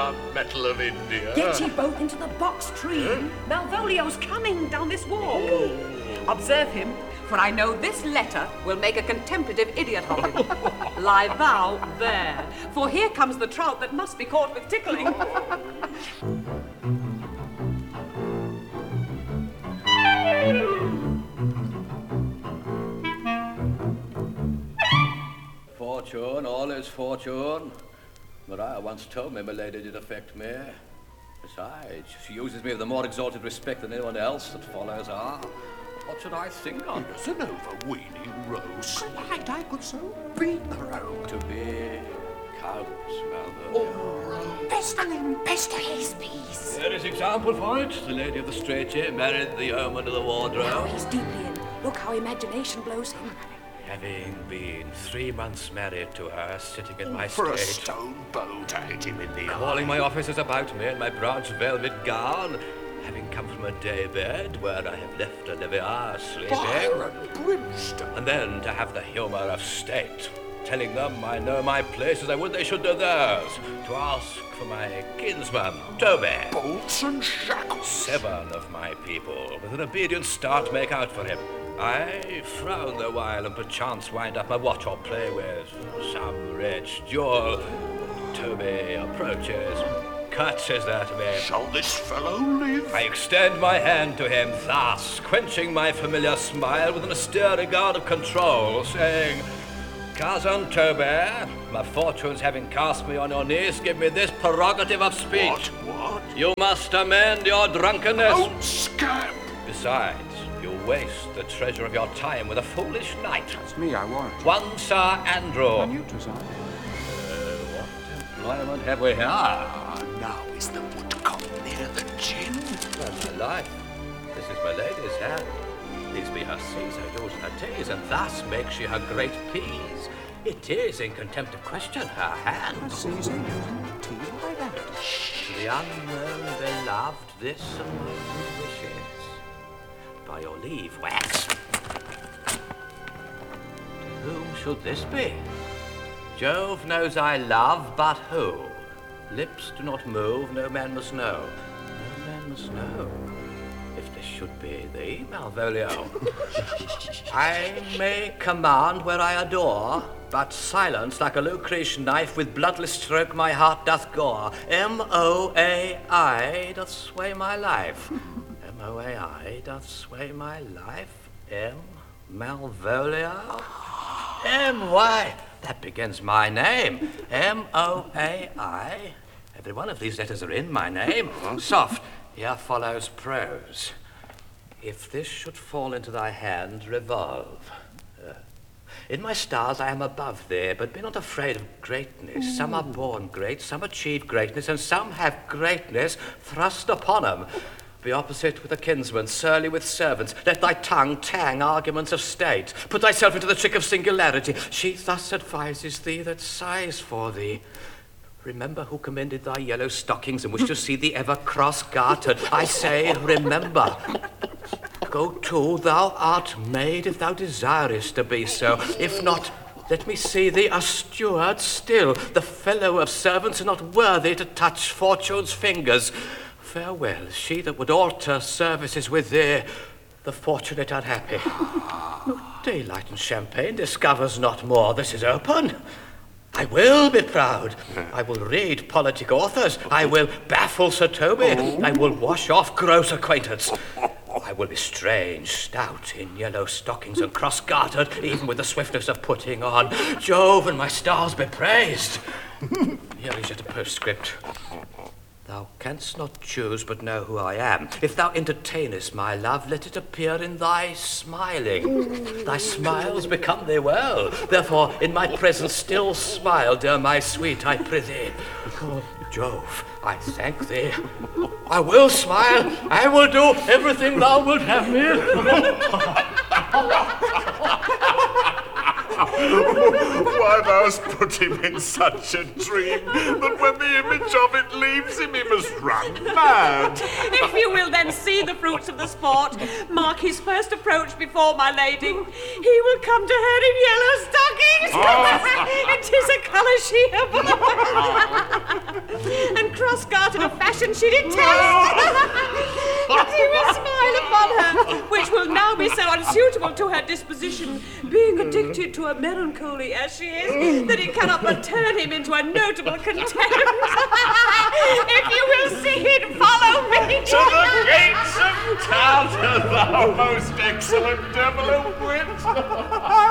metal of India. Get ye both into the box tree. Malvolio's coming down this walk. Observe him, for I know this letter will make a contemplative idiot of him. Lie thou there, for here comes the trout that must be caught with tickling. Fortune, all is fortune. Maria once told me my lady did affect me. Besides, she uses me with a more exalted respect than anyone else that follows her. What should I think of? It's an overweening rose. Right, I could so beat the rogue. To be Count Malvolio. Pestling, pester his peace. There is example for it. The lady of the straitjacket married the yeoman of the Now wardrobe. he's deeply in. Look how imagination blows him. Having been 3 months married to her, sitting in my For a state, stone bow to hit him in the calling eye. my officers about me in my branch velvet gown, having come from a day bed where I have left Olivia sleeping, Fire and brimstone. and then to have the humour of state, telling them I know my place as I would they should know theirs, to ask for my kinsman, Toby. Bolts and shackles. 7 of my people, with an obedient start, make out for him. I frown the while and perchance wind up my watch or play with some rich jewel. Toby approaches, curtsies there to me. Shall this fellow live? I extend my hand to him, thus quenching my familiar smile with an austere regard of control, saying, Cousin Toby, my fortunes having cast me on your knees, give me this prerogative of speech. What? You must amend your drunkenness. Don't scam! Besides, you waste the treasure of your time with a foolish knight. That's me, I warrant. One Sir Andrew. And you, Tazar. What employment have we here? Now is the woodcock near the chin. Well, my life, this is my lady's hand. These be her C's, her U's, and her T's, and thus makes she her great P's. It is, in contempt of question, her hand. Caesar using tea like that. To the unknown beloved, this of my good wishes. By your leave, Wax. To whom should this be? Jove knows I love, but who? Lips do not move, no man must know. No man must know. If this should be thee, Malvolio. I may command where I adore, but silence like a Lucretian knife with bloodless stroke my heart doth gore. M-O-A-I doth sway my life. M-O-A-I doth sway my life. M. Malvolio? M-Y. That begins my name. M-O-A-I. Every one of these letters are in my name. Soft. Here follows prose. If this should fall into thy hand, revolve. In my stars I am above thee, but be not afraid of greatness. Some are born great, some achieve greatness, and some have greatness thrust upon them. Be opposite with a kinsman, surly with servants. Let thy tongue tang arguments of state. Put thyself into the trick of singularity. She thus advises thee that sighs for thee. Remember who commended thy yellow stockings and wished to see thee ever cross-gartered. I say, remember. Go to, thou art made if thou desirest to be so. If not, let me see thee a steward still. The fellow of servants are not worthy to touch fortune's fingers. Farewell, she that would alter services with thee, the fortunate unhappy. Daylight and champagne discovers not more. This is open. I will be proud. I will read politic authors. I will baffle Sir Toby. I will wash off gross acquaintance. I will be strange, stout, in yellow stockings and cross-gartered, even with the swiftness of putting on. Jove and my stars be praised. Here is yet a postscript. Thou canst not choose but know who I am. If thou entertainest my love, let it appear in thy smiling. Thy smiles become thee well. Therefore, in my presence still smile, dear my sweet, I prithee. Oh, Jove, I thank thee. I will smile. I will do everything thou wilt have me. Why, thou'st put him in such a dream that when the image of it leaves him, he must run mad. If you will then see the fruits of the sport, mark his first approach before my lady. He will come to her in yellow stockings. It is a colour she abhors. And cross skirt in a fashion she detests. But he will smile upon her, which will now be so unsuitable to her disposition, being addicted to a melancholy as she is, that it cannot but turn him into a notable contempt. If you will see it, follow me. To the gates of Talta, thou most excellent devil of wit.